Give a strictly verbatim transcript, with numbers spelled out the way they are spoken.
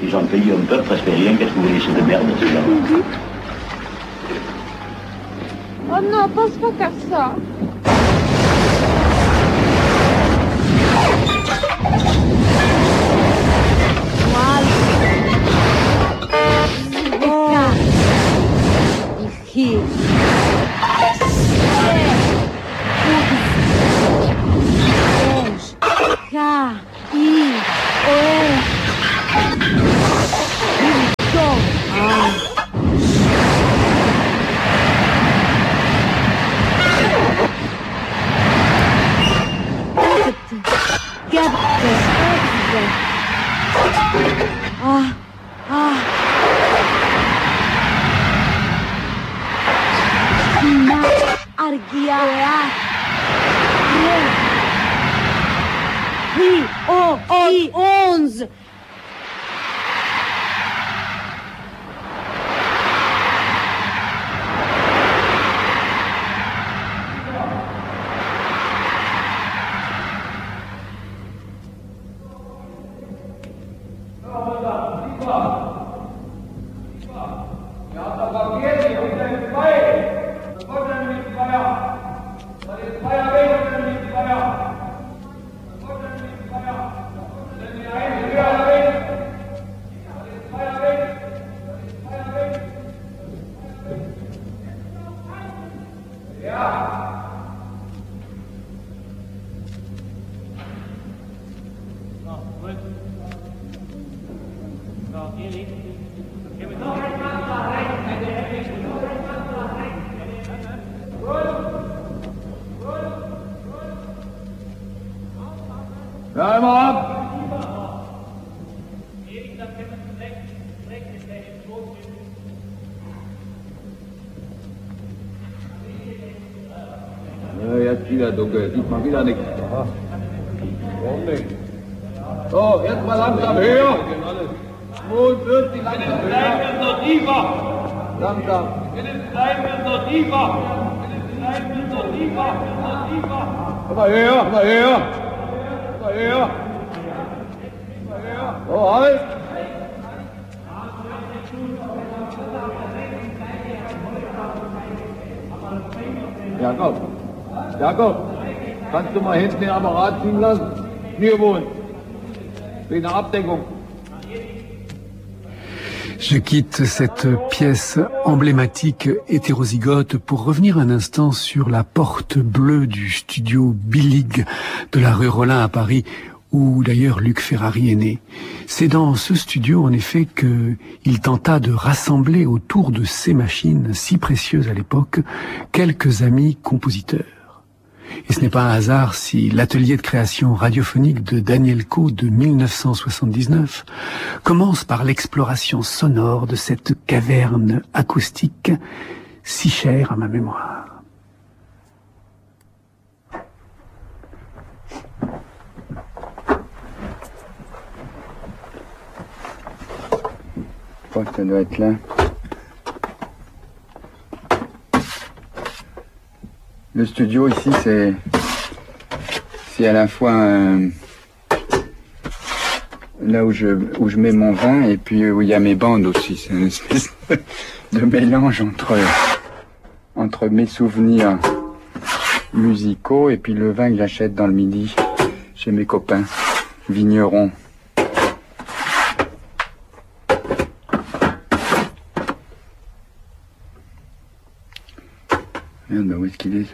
Les gens de pays ont peur, presque rien. Qu'est-ce que vous voulez, c'est de merde, ces gens. Oh non, pense pas faire ça. Hier. K, I, O, Ah. Ah, ah. Sina, Argia, Ri, O, I, onze. Ja, immer ab! Ja, jetzt wieder dunkel, sieht man wieder nichts. Warum nicht? So, jetzt mal langsam höher! zweiundvierzig, langsam höher! Bitte noch tiefer! Langsam! Bitte bleiben noch tiefer! Bitte bleiben noch tiefer! Noch tiefer! Immer höher, immer höher! Immer höher! Immer höher! So, halt! Jakob! Jakob! Kannst du mal hinten den Apparat ziehen lassen? Hier wohnen! Wegen der Abdeckung! Je quitte cette pièce emblématique hétérozygote pour revenir un instant sur la porte bleue du studio Billig de la rue Rollin à Paris, où d'ailleurs Luc Ferrari est né. C'est dans ce studio, en effet, qu'il tenta de rassembler autour de ces machines si précieuses à l'époque quelques amis compositeurs. Et ce n'est pas un hasard si l'atelier de création radiophonique de Daniel Coe de mille neuf cent soixante-dix-neuf commence par l'exploration sonore de cette caverne acoustique si chère à ma mémoire. Je crois que ça doit être là. Le studio ici, c'est c'est à la fois euh, là où je où je mets mon vin et puis où il y a mes bandes aussi. C'est une espèce de mélange entre entre mes souvenirs musicaux et puis le vin que j'achète dans le Midi chez mes copains vignerons. Merde, où est-ce qu'il est ce truc ?